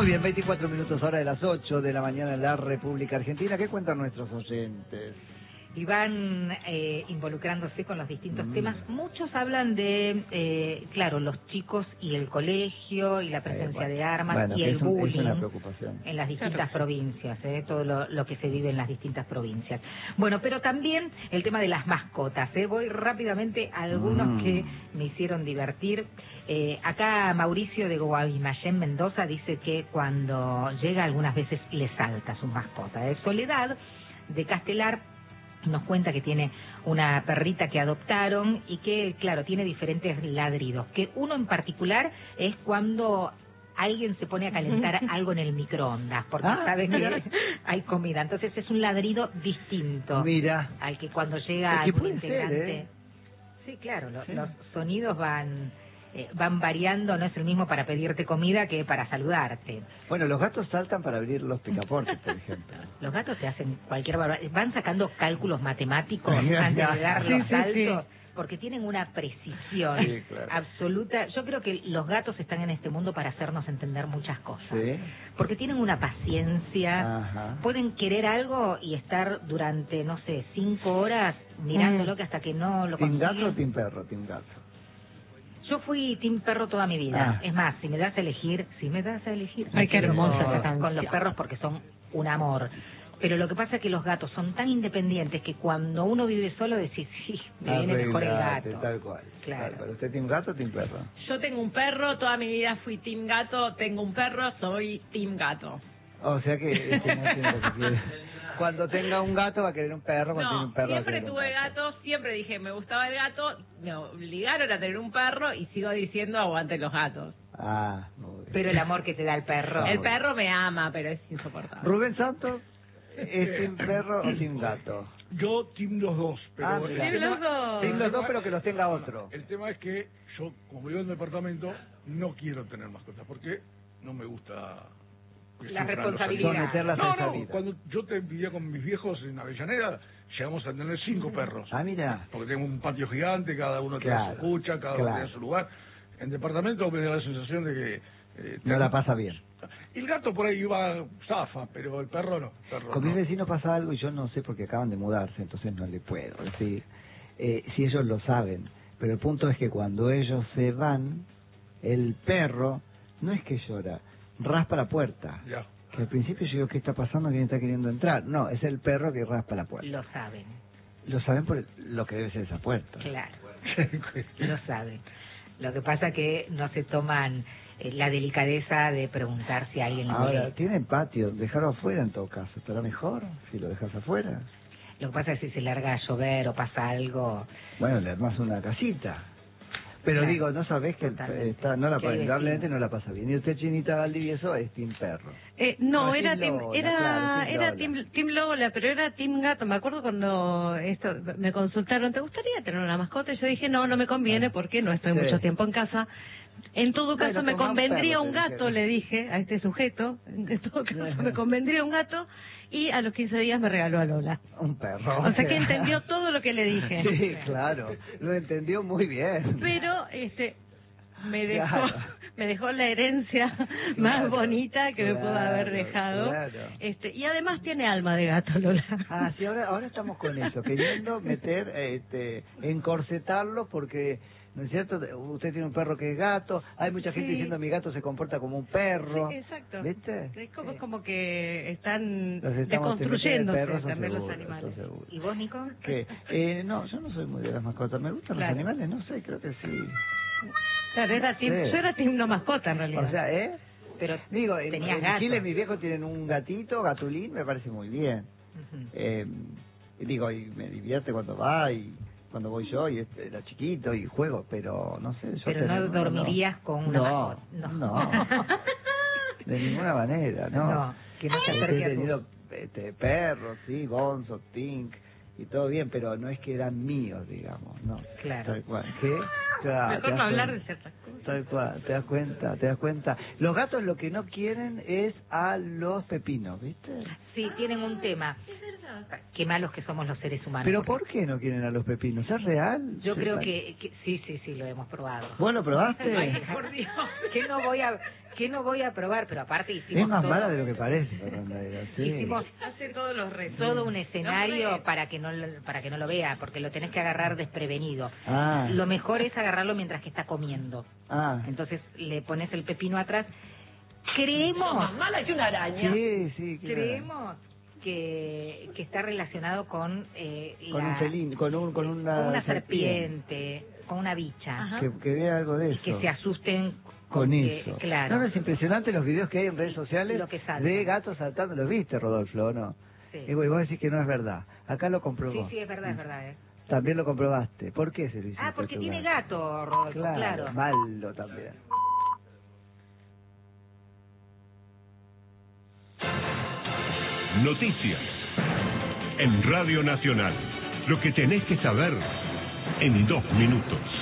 Muy bien, 24 minutos hora de las 8 de la mañana en la República Argentina. ¿Qué cuentan nuestros oyentes? Y van involucrándose con los distintos temas. Muchos hablan de, claro, los chicos y el colegio y la presencia de armas y el bullying es una preocupación en las distintas provincias, todo lo que se vive en las distintas provincias. Bueno, pero también el tema de las mascotas. Voy rápidamente a algunos que me hicieron divertir. Acá Mauricio de Guaymallén, Mendoza, dice que cuando llega algunas veces le salta su mascota. Soledad de Castelar nos cuenta que tiene una perrita que adoptaron y que, claro, tiene diferentes ladridos. Que uno en particular es cuando alguien se pone a calentar algo en el microondas, porque sabe que hay comida. Entonces es un ladrido distinto al que cuando llega algún integrante. Sí, claro, los sonidos van variando, no es el mismo para pedirte comida que para saludarte. Bueno, los gatos saltan para abrir los picaportes, por ejemplo. Los gatos se hacen cualquier barbaridad, van sacando cálculos matemáticos antes de dar los saltos, porque tienen una precisión absoluta. Yo creo que los gatos están en este mundo para hacernos entender muchas cosas, porque tienen una paciencia, pueden querer algo y estar durante, no sé, 5 horas mirándolo que hasta que no lo consiguen. ¿Team gato o team perro? Team gato. Yo fui team perro toda mi vida. Es más, si me das a elegir, ay, qué hermoso con los perros porque son un amor. Pero lo que pasa es que los gatos son tan independientes que cuando uno vive solo decís, sí, me viene mejor el gato. Tal cual. Claro. ¿Pero usted team gato o team perro? Yo tengo un perro, toda mi vida fui team gato, tengo un perro, soy team gato. O sea que no tiene lo que quiere. Cuando tenga un gato va a querer un perro, cuando tiene un perro siempre tuve gato, siempre dije me gustaba el gato, me obligaron a tener un perro y sigo diciendo aguante los gatos. Muy bien. Pero el amor que te da el perro. El perro me ama, pero es insoportable. Rubén Santos, ¿es team perro o team gato? Yo team los dos, pero team los dos, pero que los tenga otro. El tema es que yo, como vivo en un departamento, no quiero tener mascotas, porque no me gusta la responsabilidad. No, cuando yo vivía con mis viejos en Avellaneda, llegamos a tener 5 perros. Mira. Porque tengo un patio gigante, cada uno tiene su cucha, cada uno tiene su lugar. En departamento me da la sensación de que... no la pasa bien. Y el gato por ahí iba zafa, pero el perro no. Con mis vecinos pasa algo y yo no sé porque acaban de mudarse, entonces no le puedo decir si ellos lo saben. Pero el punto es que cuando ellos se van, el perro no es que llora, raspa la puerta. Que al principio yo digo, ¿qué está pasando? ¿Quién está queriendo entrar? No, es el perro que raspa la puerta. Lo saben. Lo saben por lo que debe ser esa puerta. Claro, lo saben. Lo que pasa que no se toman la delicadeza de preguntar si alguien lo ve. Ahora, tienen patio, dejarlo afuera en todo caso. ¿Estará mejor si lo dejas afuera? Lo que pasa es que si se larga a llover o pasa algo... Bueno, le armas una casita. Pero digo, no sabés que probablemente no la pasa bien. Y usted, Chinita Valdivieso, es team perro. No, era team Lola, pero era team gato. Me acuerdo cuando me consultaron, ¿te gustaría tener una mascota? Y yo dije, no me conviene porque no estoy mucho tiempo en casa. En todo caso me convendría un gato, le dije a este sujeto. En todo caso me convendría un gato. Y a los 15 días me regaló a Lola. Un perro. O sea que entendió todo lo que le dije. Sí, claro. Lo entendió muy bien. Pero me dejó la herencia más bonita que me pudo haber dejado. Y además tiene alma de gato, Lola. Sí, ahora estamos con eso, queriendo meter, encorsetarlo porque... ¿No es cierto? Usted tiene un perro que es gato, hay mucha gente diciendo mi gato se comporta como un perro. Sí, exacto. ¿Viste? Es como que están deconstruyéndose también los animales. ¿Y vos, Nico? No, yo no soy muy de las mascotas. ¿Me gustan los animales? No sé, creo que sí. Claro, yo era team no mascota en realidad. O sea, Pero digo, en Chile mis viejos tienen un gatito, Gatulín, me parece muy bien. Digo, y me divierte cuando va y... Cuando voy yo y era chiquito y juego, pero no sé. Pero no dormirías con una mascota. No. De ninguna manera, ¿no? No, que no se acerque a tenido perros, sí, Gonzo, Tink y todo bien, pero no es que eran míos, digamos, ¿no? Claro. Tal cual. ¿Qué? Mejor no hablar de ciertas cosas. Tal cual, te das cuenta. Los gatos lo que no quieren es a los pepinos, ¿viste? Sí, tienen un tema. Qué malos que somos los seres humanos. ¿Pero por qué no quieren a los pepinos? ¿Es real? Yo creo que sí, lo hemos probado. ¿Vos lo probaste? Ay, por Dios. ¿Qué no voy a probar? Pero aparte hicimos es más todo, mala de lo que parece, sí. Hicimos hace todos los retos. todo un escenario para que no lo vea, porque lo tenés que agarrar desprevenido. Ah. Lo mejor es agarrarlo mientras que está comiendo. Ah. Entonces le pones el pepino atrás. Creemos... Más mala que una araña. Sí, claro. Creemos que está relacionado con un felino, con una serpiente, con una bicha. Que vea algo de eso. Y que se asusten con eso. Claro. No, es impresionante los videos que hay en redes sociales de gatos saltando. ¿Los viste, Rodolfo, o no? Sí. Y vos decís que no es verdad. Acá lo comprobó. Sí, es verdad, También lo comprobaste. ¿Por qué se lo hiciste? Porque tiene gato, Rodolfo, claro. Malo también. Noticias en Radio Nacional. Lo que tenés que saber en 2 minutos.